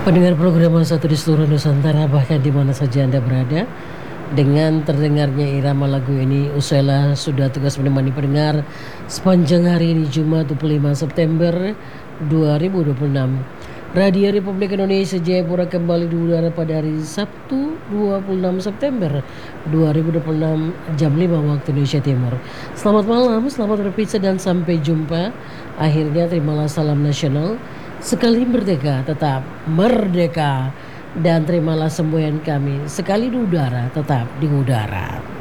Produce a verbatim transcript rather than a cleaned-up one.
Pendengar program satu di seluruh Nusantara, bahkan di mana saja Anda berada, dengan terdengarnya irama lagu ini, usailah sudah tugas menemani pendengar sepanjang hari ini Jumat dua puluh lima September dua ribu dua puluh enam. Radio Republik Indonesia Jayapura kembali di udara pada hari Sabtu dua puluh enam September dua ribu dua puluh enam jam lima waktu Indonesia Timur. Selamat malam, selamat berpisah dan sampai jumpa. Akhirnya terimalah salam nasional. Sekali merdeka tetap merdeka, dan terimalah semboyan kami sekali di udara tetap di udara.